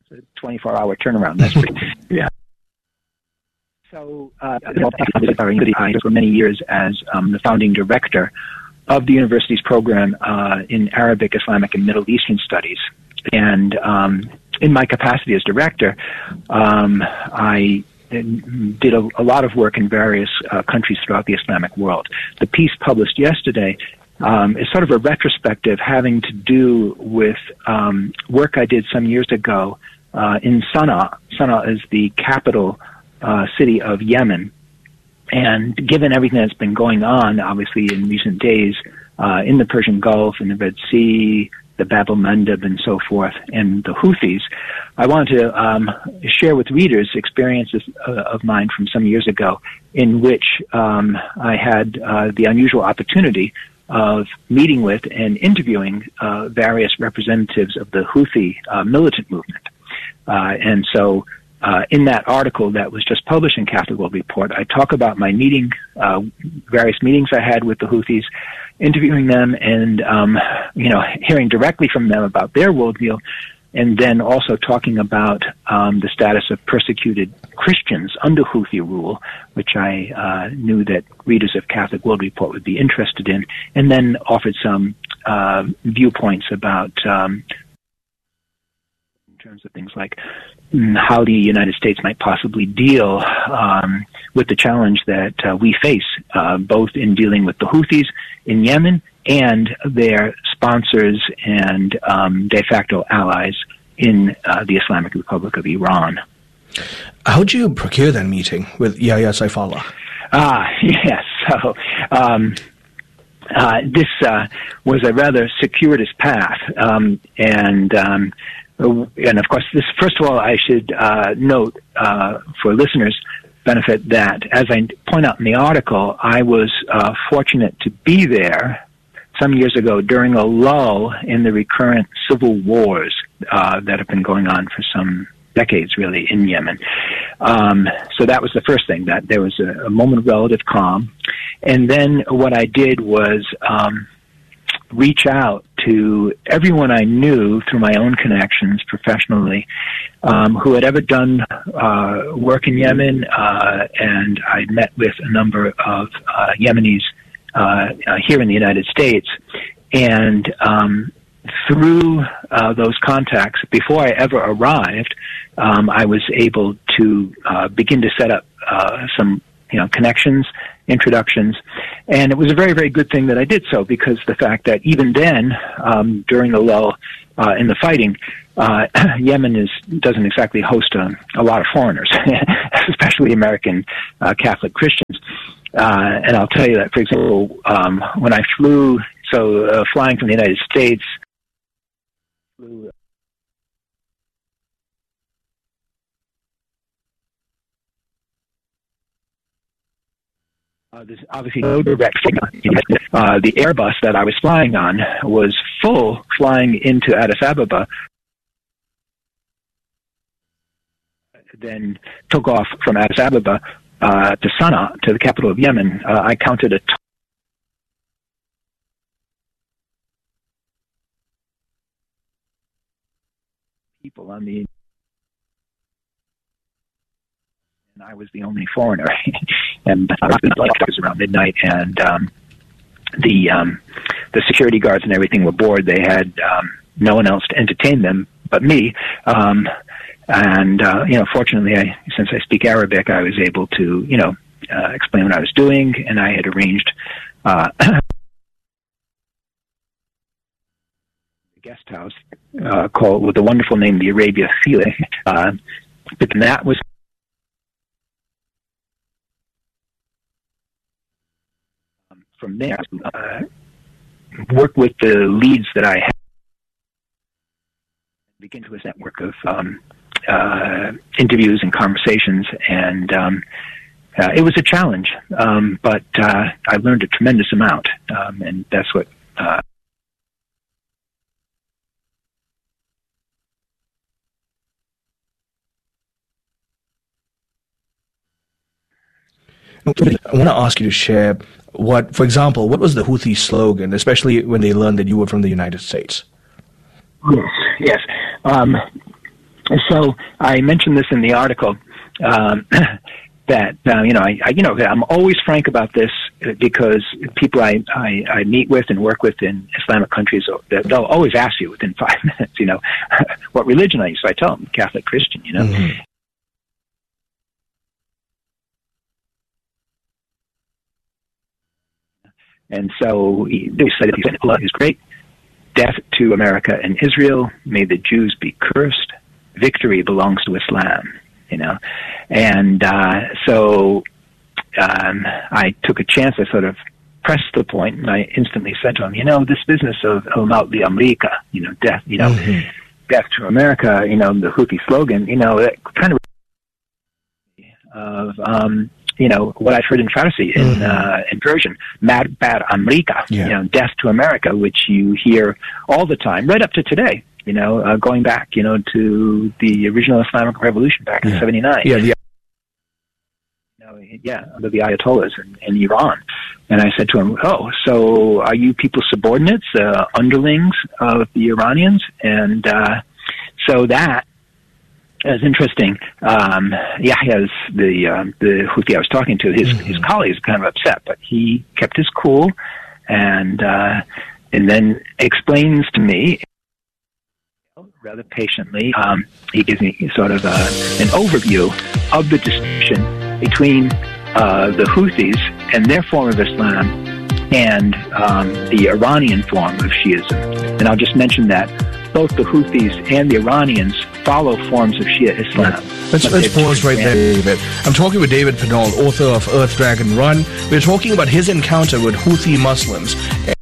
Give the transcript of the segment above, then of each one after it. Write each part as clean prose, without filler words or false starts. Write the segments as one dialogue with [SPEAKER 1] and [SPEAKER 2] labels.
[SPEAKER 1] It's a 24-hour turnaround. That's pretty, yeah. So, for many years as the founding director of the university's program in Arabic, Islamic, and Middle Eastern Studies. And in my capacity as director, I did a lot of work in various countries throughout the Islamic world. The piece published yesterday is sort of a retrospective having to do with work I did some years ago in Sana'a. Sana'a is the capital city of Yemen. And given everything that's been going on, obviously, in recent days, in the Persian Gulf, in the Red Sea, the Bab el-Mandeb, and so forth, and the Houthis, I wanted to share with readers experiences of mine from some years ago in which I had the unusual opportunity of meeting with and interviewing various representatives of the Houthi militant movement. And so in that article that was just published in Catholic World Report, I talk about my meeting, various meetings I had with the Houthis, interviewing them and, hearing directly from them about their worldview, and then also talking about the status of persecuted Christians under Houthi rule, which I knew that readers of Catholic World Report would be interested in, and then offered some viewpoints about in terms of things like how the United States might possibly deal with the challenge that we face, both in dealing with the Houthis in Yemen and their sponsors and de facto allies in the Islamic Republic of Iran.
[SPEAKER 2] How did you procure that meeting with Yahya Saifullah?
[SPEAKER 1] Yes. So this was a rather circuitous path, and of course, this, first of all, I should note for listeners' benefit that, as I point out in the article, I was fortunate to be there some years ago during a lull in the recurrent civil wars that have been going on for some decades, really, in Yemen. So that was the first thing, that there was a moment of relative calm. And then what I did was reach out to everyone I knew through my own connections professionally who had ever done work in Yemen, and I met with a number of Yemenis here in the United States. And through those contacts, before I ever arrived, I was able to begin to set up some connections, introductions, and it was a very, very good thing that I did so, because the fact that even then, during the lull in the fighting, Yemen doesn't exactly host a lot of foreigners, especially American Catholic Christians. And I'll tell you that, for example, when I flew, flying from the United States, flew there's obviously no direct signal. The Airbus that I was flying on was full, flying into Addis Ababa, then took off from Addis Ababa to Sana'a, to the capital of Yemen. I counted people on the, and I was the only foreigner. And it was around midnight, and the security guards and everything were bored. They had no one else to entertain them but me. Fortunately, since I speak Arabic, I was able to, explain what I was doing, and I had arranged a guest house called, with the wonderful name, the Arabia File. But that was from there, work with the leads that I had, begin to a network of interviews and conversations, and it was a challenge, but I learned a tremendous amount, and that's what
[SPEAKER 2] I want to ask you to share for example, what was the Houthi slogan, especially when they learned that you were from the United States?
[SPEAKER 1] Yes. So I mentioned this in the article, that I'm always frank about this because people I meet with and work with in Islamic countries, they'll always ask you within 5 minutes, what religion are you? So I tell them Catholic Christian,
[SPEAKER 2] Mm-hmm.
[SPEAKER 1] And so they said Allah is great. Death to America and Israel. May the Jews be cursed. Victory belongs to Islam. And so I took a chance. I sort of pressed the point, and I instantly said to him, this business of Al-Maut li America, death,
[SPEAKER 2] Mm-hmm.
[SPEAKER 1] death to America, the Houthi slogan, that kind of what I've heard in Farsi, in Persian, Mad Bad America, death to America, which you hear all the time, right up to today. Going back, to the original Islamic Revolution back in '79. Under the Ayatollahs in Iran. And I said to him, "Oh, so are you people subordinates, underlings of the Iranians?" And so that is interesting. Yahya's the Houthi I was talking to, his colleagues kind of upset, but he kept his cool, and then explains to me, rather patiently, he gives me sort of an overview of the distinction between the Houthis and their form of Islam and the Iranian form of Shiism. And I'll just mention that both the Houthis and the Iranians follow forms of Shia Islam.
[SPEAKER 2] Right. Let's pause right there, David. I'm talking with David Pinault, author of Earth Dragon Run. We're talking about his encounter with Houthi Muslims.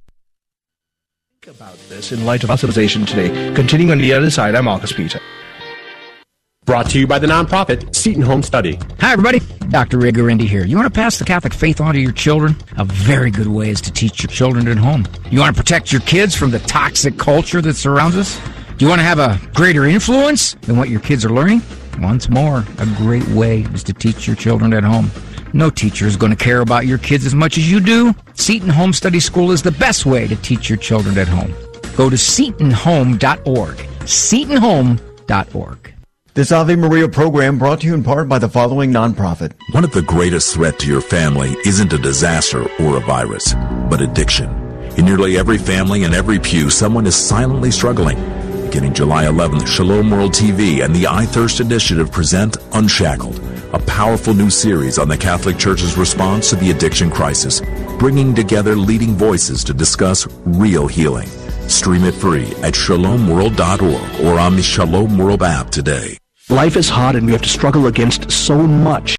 [SPEAKER 2] About this in light of our civilization today. Continuing on the other side, I'm Marcus Peter.
[SPEAKER 3] Brought to you by the nonprofit Seton Home Study.
[SPEAKER 4] Hi, everybody. Dr. Ray Garindi here. You want to pass the Catholic faith on to your children? A very good way is to teach your children at home. You want to protect your kids from the toxic culture that surrounds us? Do you want to have a greater influence than what your kids are learning? Once more, a great way is to teach your children at home. No teacher is going to care about your kids as much as you do. Seton Home Study School is the best way to teach your children at home. Go to setonhome.org. setonhome.org.
[SPEAKER 5] This Ave Maria program brought to you in part by the following nonprofit.
[SPEAKER 6] One of the greatest threats to your family isn't a disaster or a virus, but addiction. In nearly every family and every pew, someone is silently struggling. Beginning July 11th, Shalom World TV and the I Thirst Initiative present Unshackled, a powerful new series on the Catholic Church's response to the addiction crisis, bringing together leading voices to discuss real healing. Stream it free at shalomworld.org or on the Shalom World app today.
[SPEAKER 2] Life is hard and we have to struggle against so much.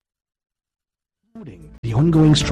[SPEAKER 2] The ongoing struggle.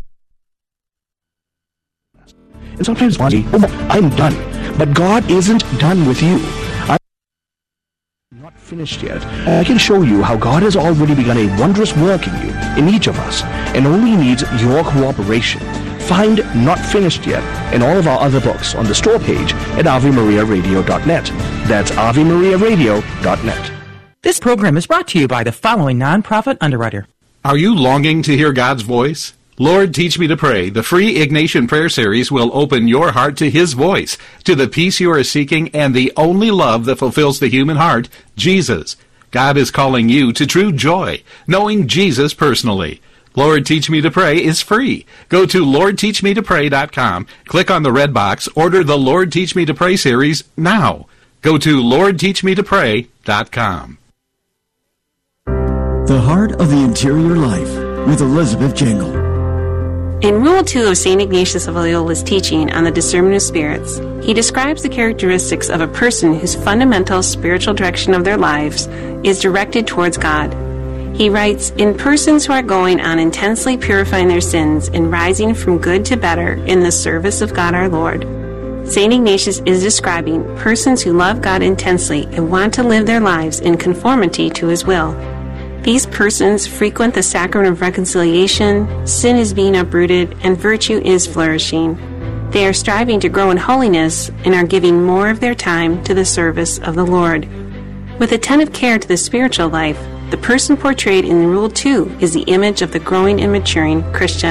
[SPEAKER 2] And sometimes I'm done. But God isn't done with you. I'm not finished yet. I can show you how God has already begun a wondrous work in you, in each of us, and only needs your cooperation. Find Not Finished Yet in all of our other books on the store page at AveMariaRadio.net. That's AveMariaRadio.net.
[SPEAKER 7] This program is brought to you by the following nonprofit underwriter.
[SPEAKER 8] Are you longing to hear God's voice? Lord, Teach Me to Pray, the free Ignatian Prayer Series will open your heart to His voice, to the peace you are seeking, and the only love that fulfills the human heart, Jesus. God is calling you to true joy, knowing Jesus personally. Lord, Teach Me to Pray is free. Go to LordTeachMeToPray.com, click on the red box, order the Lord, Teach Me to Pray series now. Go to LordTeachMeToPray.com.
[SPEAKER 5] The Heart of the Interior Life with Elizabeth Jingle.
[SPEAKER 9] In Rule 2 of St. Ignatius of Loyola's teaching on the discernment of spirits, he describes the characteristics of a person whose fundamental spiritual direction of their lives is directed towards God. He writes, in persons who are going on intensely purifying their sins and rising from good to better in the service of God our Lord, St. Ignatius is describing persons who love God intensely and want to live their lives in conformity to His will. These persons frequent the sacrament of reconciliation, sin is being uprooted, and virtue is flourishing. They are striving to grow in holiness and are giving more of their time to the service of the Lord. With attentive care to the spiritual life, the person portrayed in Rule 2 is the image of the growing and maturing Christian.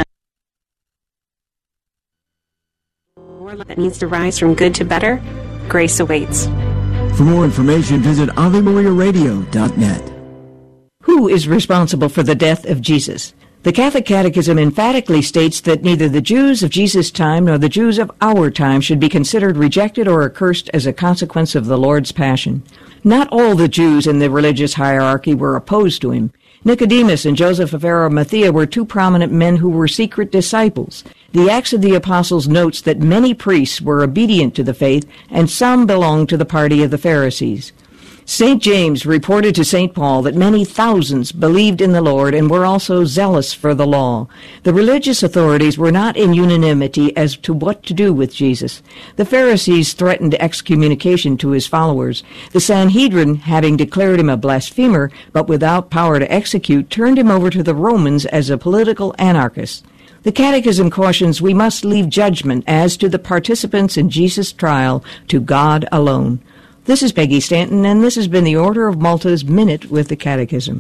[SPEAKER 9] That needs to rise from good to better, grace awaits.
[SPEAKER 5] For more information, visit AveMariaRadio.net.
[SPEAKER 10] Who is responsible for the death of Jesus? The Catholic Catechism emphatically states that neither the Jews of Jesus' time nor the Jews of our time should be considered rejected or accursed as a consequence of the Lord's passion. Not all the Jews in the religious hierarchy were opposed to him. Nicodemus and Joseph of Arimathea were two prominent men who were secret disciples. The Acts of the Apostles notes that many priests were obedient to the faith, and some belonged to the party of the Pharisees. St. James reported to St. Paul that many thousands believed in the Lord and were also zealous for the law. The religious authorities were not in unanimity as to what to do with Jesus. The Pharisees threatened excommunication to his followers. The Sanhedrin, having declared him a blasphemer, but without power to execute, turned him over to the Romans as a political anarchist. The Catechism cautions we must leave judgment as to the participants in Jesus' trial to God alone. This is Peggy Stanton, and this has been the Order of Malta's Minute with the Catechism.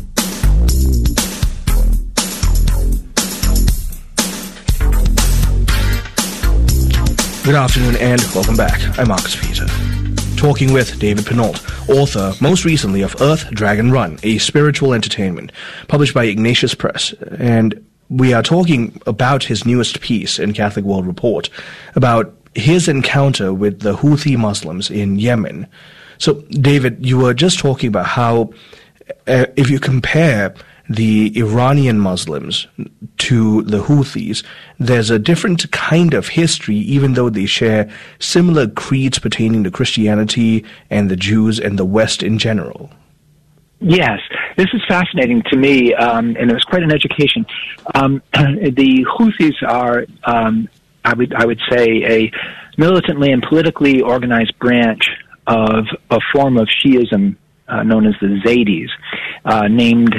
[SPEAKER 2] Good afternoon and welcome back. I'm Marcus Peter. Talking with David Pinault, author most recently of Earth, Dragon Run, a spiritual entertainment, published by Ignatius Press. And we are talking about his newest piece in Catholic World Report, about his encounter with the Houthi Muslims in Yemen. So, David, you were just talking about how if you compare the Iranian Muslims to the Houthis, there's a different kind of history, even though they share similar creeds pertaining to Christianity and the Jews and the West in general.
[SPEAKER 1] Yes, this is fascinating to me, and it was quite an education. The Houthis are, I would say, a militantly and politically organized branch of a form of Shiism known as the Zaydis, named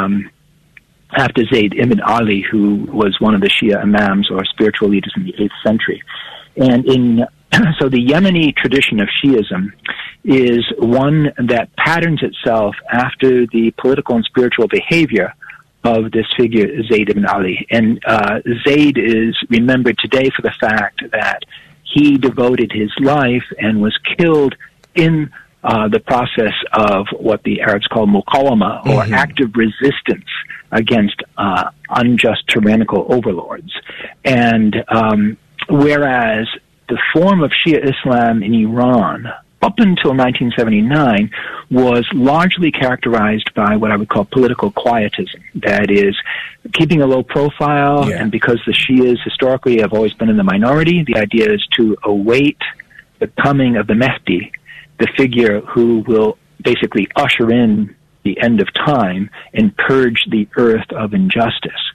[SPEAKER 1] after Zayd ibn Ali, who was one of the Shia imams or spiritual leaders in the 8th century. And so the Yemeni tradition of Shiism is one that patterns itself after the political and spiritual behavior of this figure, Zayd ibn Ali. And Zayd is remembered today for the fact that he devoted his life and was killed in the process of what the Arabs call muqawama, or active resistance against unjust tyrannical overlords. And whereas the form of Shia Islam in Iran up until 1979 was largely characterized by what I would call political quietism. That is, keeping a low profile, and because the Shias historically have always been in the minority, the idea is to await the coming of the Mahdi, the figure who will basically usher in the end of time and purge the earth of injustice.